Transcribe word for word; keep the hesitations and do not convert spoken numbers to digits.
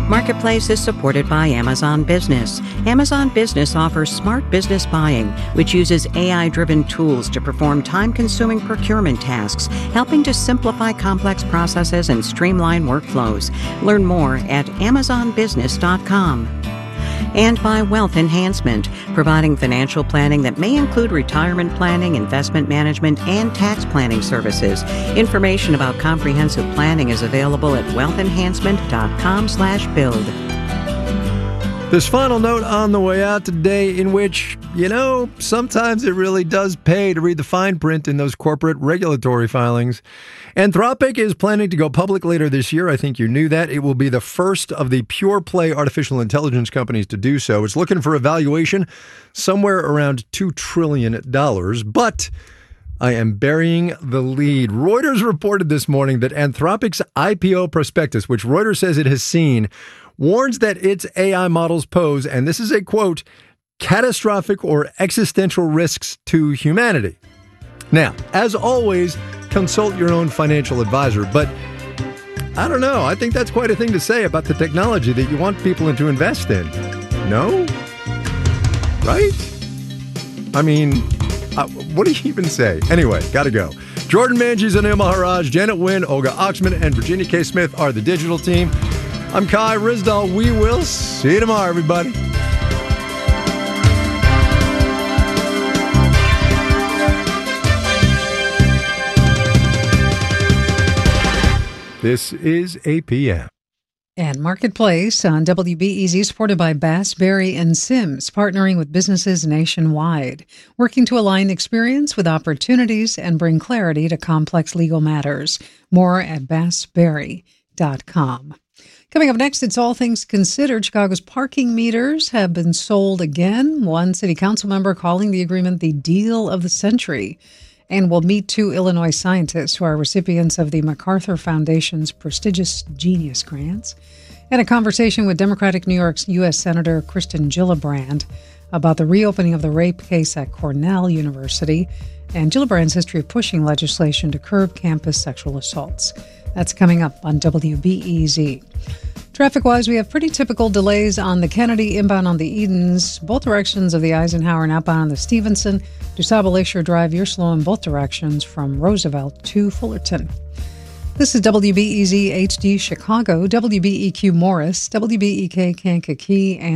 Marketplace is supported by Amazon Business. Amazon Business offers smart business buying, which uses A I-driven tools to perform time-consuming procurement tasks, helping to simplify complex processes and streamline workflows. Learn more at amazon business dot com. And by Wealth Enhancement, providing financial planning that may include retirement planning, investment management, and tax planning services. Information about comprehensive planning is available at wealth enhancement dot com slash build. This final note on the way out today, in which, you know, sometimes it really does pay to read the fine print in those corporate regulatory filings. Anthropic is planning to go public later this year. I think you knew that. It will be the first of the pure play artificial intelligence companies to do so. It's looking for a valuation somewhere around two trillion dollars, but I am burying the lead. Reuters reported this morning that Anthropic's I P O prospectus, which Reuters says it has seen, warns that its A I models pose, and this is a quote, catastrophic or existential risks to humanity. Now, as always, consult your own financial advisor, but I don't know. I think that's quite a thing to say about the technology that you want people to invest in. No? Right? I mean, uh, what do you even say? Anyway, gotta go. Jordan Manges and Anil Maharaj, Janet Wynn, Olga Oxman, and Virginia K. Smith are the digital team. I'm Kai Ryssdal. We will see you tomorrow, everybody. This is A P M. And Marketplace on W B E Z, supported by Bass, Berry and Sims, partnering with businesses nationwide, working to align experience with opportunities and bring clarity to complex legal matters. More at bass berry dot com. Coming up next, it's All Things Considered. Chicago's parking meters have been sold again. One city council member calling the agreement the deal of the century. And we'll meet two Illinois scientists who are recipients of the MacArthur Foundation's prestigious Genius Grants. And a conversation with Democratic New York's U S Senator Kirsten Gillibrand about the reopening of the rape case at Cornell University and Gillibrand's history of pushing legislation to curb campus sexual assaults. That's coming up on W B E Z. Traffic-wise, we have pretty typical delays on the Kennedy, inbound on the Edens, both directions of the Eisenhower, and outbound on the Stevenson. DuSable Lakeshore Drive, you're slow in both directions from Roosevelt to Fullerton. This is W B E Z H D Chicago, W B E Q Morris, W B E K Kankakee, and